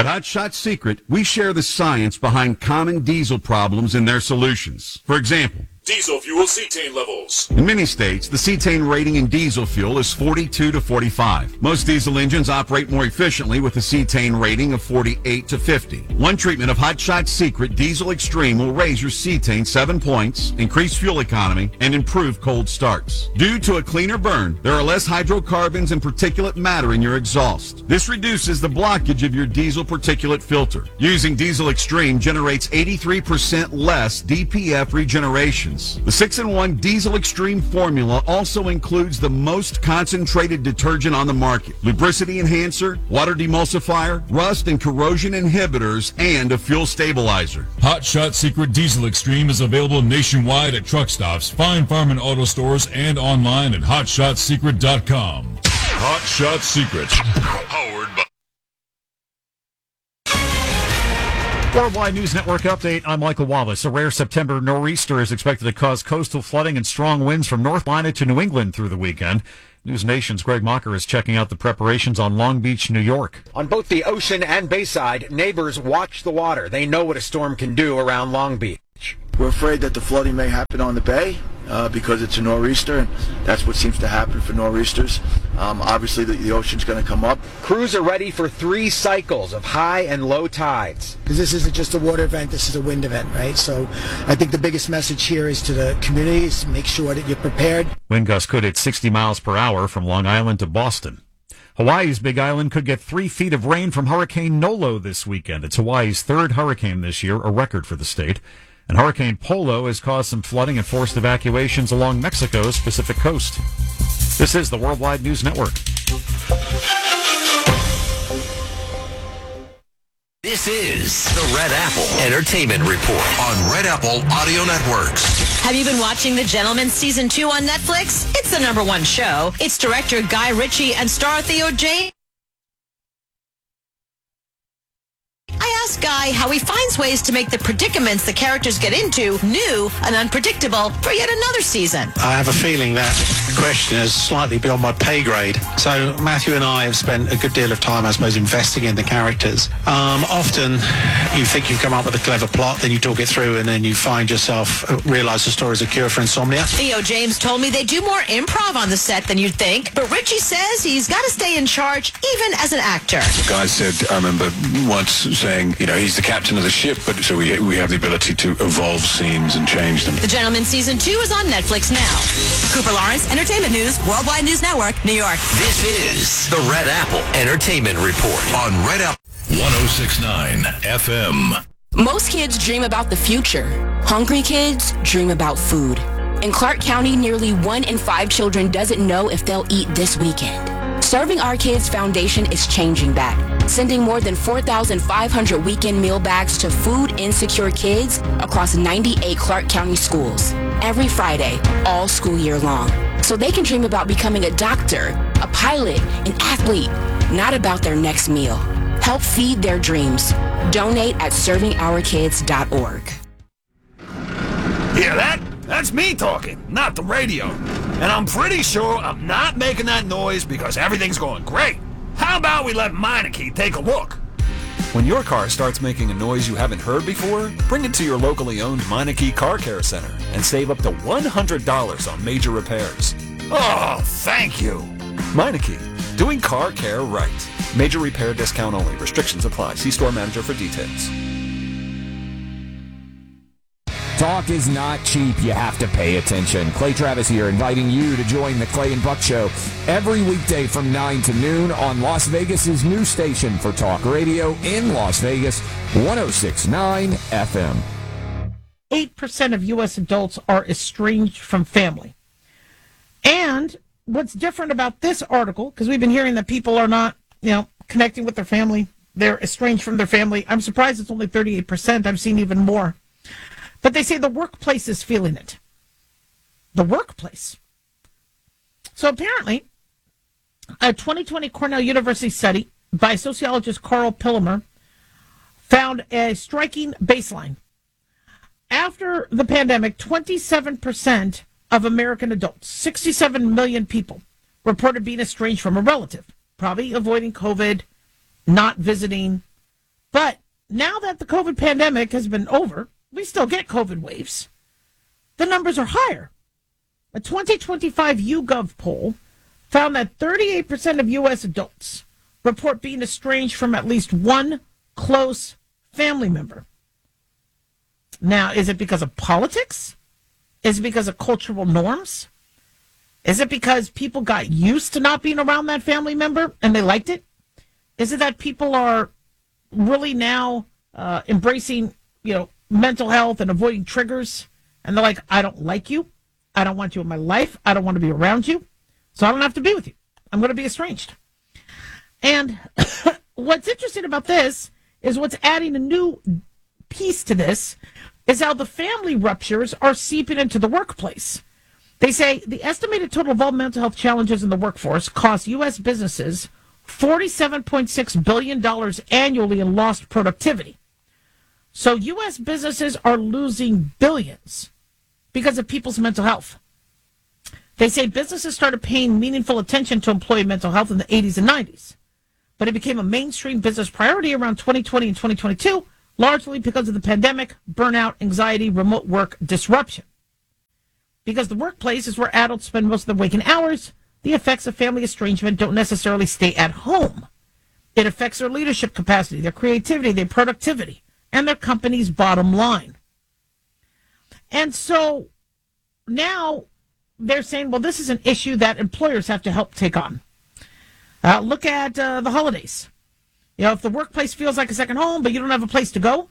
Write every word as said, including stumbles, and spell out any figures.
Hot Shot Secret, we share the science behind common diesel problems and their solutions. For example, diesel fuel cetane levels. In many states, the cetane rating in diesel fuel is forty-two to forty-five. Most diesel engines operate more efficiently with a cetane rating of forty-eight to fifty. One treatment of Hot Shot Secret Diesel Extreme will raise your cetane seven points, increase fuel economy, and improve cold starts. Due to a cleaner burn, there are less hydrocarbons and particulate matter in your exhaust. This reduces the blockage of your diesel particulate filter. Using Diesel Extreme generates eighty-three percent less D P F regeneration. The six in one Diesel Extreme formula also includes the most concentrated detergent on the market, lubricity enhancer, water demulsifier, rust and corrosion inhibitors, and a fuel stabilizer. Hot Shot Secret Diesel Extreme is available nationwide at truck stops, fine farm and auto stores, and online at hot shot secret dot com. Hot Shot Secret. Powered by Worldwide News Network update. I'm Michael Wallace. A rare September nor'easter is expected to cause coastal flooding and strong winds from North Carolina to New England through the weekend. News Nation's Greg Mocker is checking out the preparations on Long Beach, New York. On both the ocean and Bayside, neighbors watch the water. They know what a storm can do around Long Beach. We're afraid that the flooding may happen on the bay uh, because it's a nor'easter, and that's what seems to happen for nor'easters. Um, obviously, the, the ocean's going to come up. Crews are ready for three cycles of high and low tides. Because this isn't just a water event, this is a wind event, right? So I think the biggest message here is to the community is to make sure that you're prepared. Wind gusts could hit sixty miles per hour from Long Island to Boston. Hawaii's Big Island could get three feet of rain from Hurricane Nolo this weekend. It's Hawaii's third hurricane this year, a record for the state. And Hurricane Polo has caused some flooding and forced evacuations along Mexico's Pacific coast. This is the Worldwide News Network. This is the Red Apple Entertainment Report on Red Apple Audio Networks. Have you been watching The Gentleman Season two on Netflix? It's the number one show. It's director Guy Ritchie and star Theo James. I asked Guy how he finds ways to make the predicaments the characters get into new and unpredictable for yet another season. I have a feeling that question is slightly beyond my pay grade. So Matthew and I have spent a good deal of time, I suppose, investing in the characters. Um, often you think you've come up with a clever plot, then you talk it through, and then you find yourself uh, realise the story's a cure for insomnia. Theo James told me they do more improv on the set than you'd think, but Ritchie says he's got to stay in charge even as an actor. Guy said, I remember once saying, you know, he's the captain of the ship, but so we we have the ability to evolve scenes and change them. The Gentleman Season two is on Netflix now. Cooper Lawrence, Entertainment News, Worldwide News Network, New York. This is the Red Apple Entertainment Report on Red Apple one oh six point nine F M. Most kids dream about the future. Hungry kids dream about food. In Clark County, nearly one in five children doesn't know if they'll eat this weekend. Serving Our Kids Foundation is changing that, sending more than four thousand five hundred weekend meal bags to food insecure kids across ninety-eight Clark County schools every Friday, all school year long, so they can dream about becoming a doctor, a pilot, an athlete, not about their next meal. Help feed their dreams. Donate at serving our kids dot org. Hear that? That's me talking, not the radio. And I'm pretty sure I'm not making that noise because everything's going great. How about we let Meineke take a look? When your car starts making a noise you haven't heard before, bring it to your locally owned Meineke Car Care Center and save up to one hundred dollars on major repairs. Oh, thank you. Meineke, doing car care right. Major repair discount only. Restrictions apply. See store manager for details. Talk is not cheap. You have to pay attention. Clay Travis here, inviting you to join the Clay and Buck Show every weekday from nine to noon on Las Vegas's new station for talk radio in Las Vegas, one oh six point nine F M. eight percent of U S adults are estranged from family. And what's different about this article, because we've been hearing that people are not, you know, connecting with their family, they're estranged from their family. I'm surprised it's only thirty-eight percent. I've seen even more. But they say the workplace is feeling it. The workplace. So apparently, a twenty twenty Cornell University study by sociologist Carl Pillemer found a striking baseline. After the pandemic, twenty-seven percent of American adults, sixty-seven million people, reported being estranged from a relative, probably avoiding COVID, not visiting, But now that the COVID pandemic has been over, we still get COVID waves. The numbers are higher. A twenty twenty-five YouGov poll found that thirty-eight percent of U S adults report being estranged from at least one close family member. Now, is it because of politics? Is it because of cultural norms? Is it because people got used to not being around that family member and they liked it? Is it that people are really now uh, embracing, you know, mental health and avoiding triggers? And they're like, I don't like you. I don't want you in my life. I don't want to be around you. So I don't have to be with you. I'm going to be estranged. And what's interesting about this is what's adding a new piece to this is how the family ruptures are seeping into the workplace. They say the estimated total of all mental health challenges in the workforce cost U S businesses forty-seven point six billion dollars annually in lost productivity. So U S businesses are losing billions because of people's mental health. They say businesses started paying meaningful attention to employee mental health in the eighties and nineties, but it became a mainstream business priority around twenty twenty and twenty twenty-two, largely because of the pandemic, burnout, anxiety, remote work disruption. Because the workplace is where adults spend most of their waking hours, the effects of family estrangement don't necessarily stay at home. It affects their leadership capacity, their creativity, their productivity, and their company's bottom line. And so now they're saying, well, this is an issue that employers have to help take on. Uh, look at uh, the holidays. You know, if the workplace feels like a second home, but you don't have a place to go,